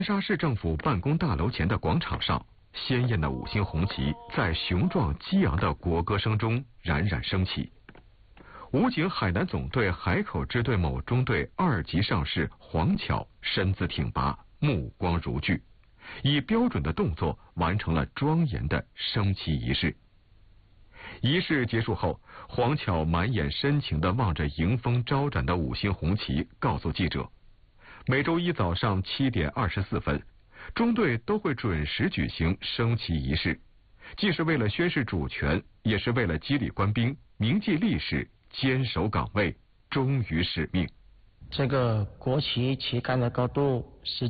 沙市政府办公大楼前的广场上，鲜艳的5星红旗在雄壮激昂的国歌声中冉冉升起。武警海南总队海口支队某中队2级上士黄巧身姿挺拔，目光如炬，以标准的动作完成了庄严的升旗仪式。仪式结束后，黄巧满眼深情地望着迎风招展的5星红旗，告诉记者，每周一早上7点24分，中队都会准时举行升旗仪式，既是为了宣示主权，也是为了激励官兵铭记历史，坚守岗位，忠于使命。 这个国旗旗杆的高度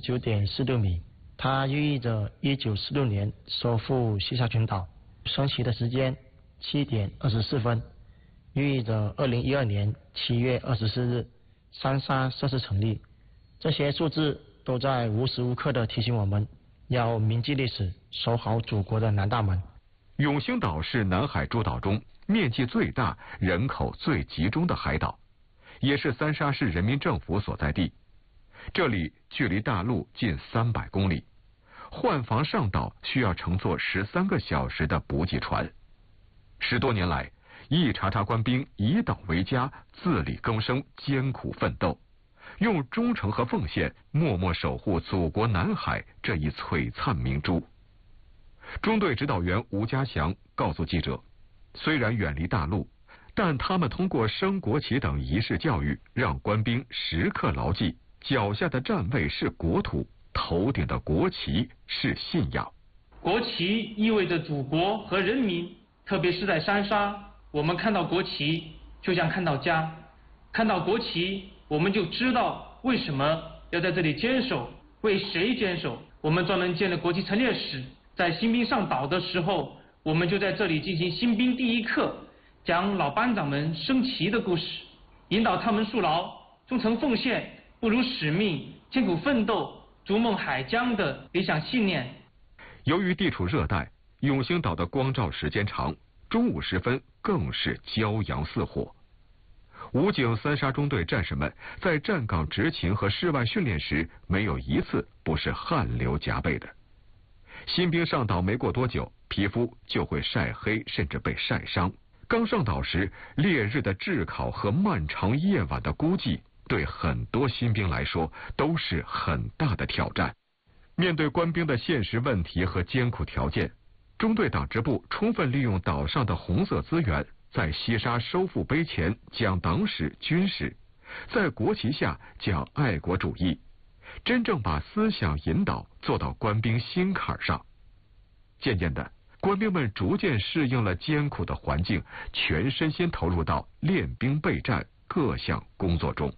19.46米，它寓意着1946年收复西沙群岛。升旗的时间7点24分，寓意着2012年7月24日三沙设施成立。这些数字都在无时无刻地提醒我们，要铭记历史，守好祖国的南大门。 永兴岛是南海诸岛中面积最大、人口最集中的海岛，也是三沙市人民政府所在地。这里距离大陆近300公里，换防上岛需要乘坐13个小时的补给船。10多年来，一茬茬官兵以岛为家，自力更生，艰苦奋斗，用忠诚和奉献默默守护祖国南海这一璀璨明珠。中队指导员吴家祥告诉记者，虽然远离大陆，但他们通过升国旗等仪式教育，让官兵时刻牢记脚下的站位是国土，头顶的国旗是信仰。 国旗意味着祖国和人民，特别是在三沙，我们看到国旗就像看到家，看到国旗我们就知道为什么要在这里坚守，为谁坚守。我们专门建了国旗陈列室，在新兵上岛的时候，我们就在这里进行新兵第一课，讲老班长们升旗的故事，引导他们树牢忠诚奉献、不辱使命、艰苦奋斗、逐梦海疆的理想信念。 由于地处热带，永兴岛的光照时间长，中午时分更是骄阳似火。武警三沙中队战士们在站岗执勤和室外训练时，没有一次不是汗流浃背的。新兵上岛没过多久，皮肤就会晒黑，甚至被晒伤。刚上岛时，烈日的炙烤和漫长夜晚的孤寂，对很多新兵来说都是很大的挑战。面对官兵的现实问题和艰苦条件，中队党支部充分利用岛上的红色资源，在西沙收复碑前讲党史军史，在国旗下讲爱国主义，真正把思想引导做到官兵心坎上。渐渐的，官兵们逐渐适应了艰苦的环境，全身心投入到练兵备战各项工作中。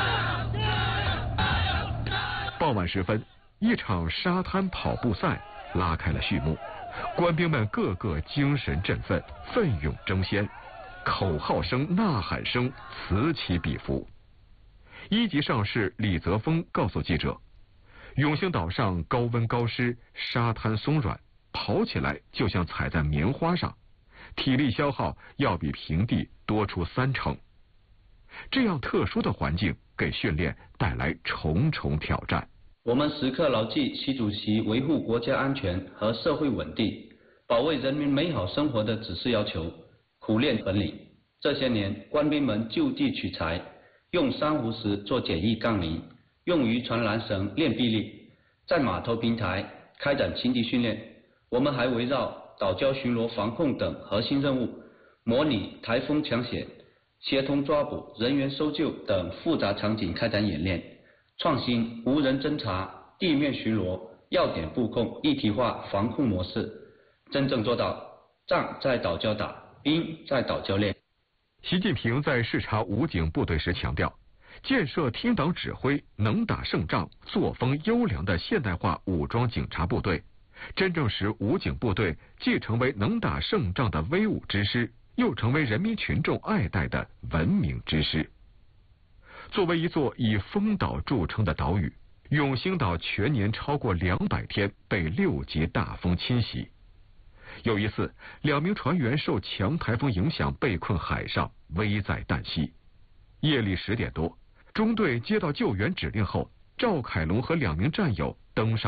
傍晚时分，一场沙滩跑步赛拉开了序幕，官兵们个个精神振奋，奋勇争先，口号声、呐喊声此起彼伏。1级上士李泽峰告诉记者，永兴岛上高温高湿，沙滩松软，跑起来就像踩在棉花上，体力消耗要比平地多出3成。这样特殊的环境给训练带来重重挑战。 我们时刻牢记习主席维护国家安全和社会稳定、保卫人民美好生活的指示要求，苦练本领。这些年，官兵们就地取材，用珊瑚石做简易杠铃，用渔船缆绳练臂力，在码头平台开展轻敌训练。我们还围绕岛礁巡逻防控等核心任务，模拟台风抢险、协同抓捕、人员搜救等复杂场景开展演练，创新无人侦察、地面巡逻、要点布控一体化防控模式，真正做到仗在岛礁打，兵在岛礁练。 习近平在视察武警部队时强调，建设听党指挥、能打胜仗、作风优良的现代化武装警察部队，真正使武警部队既成为能打胜仗的威武之师，又成为人民群众爱戴的文明之师。作为一座以风岛著称的岛屿，永兴岛全年超过200天被6级大风侵袭。有一次，2名船员受强台风影响被困海上，危在旦夕。夜里10点多，中队接到救援指令后，赵凯龙和2名战友登上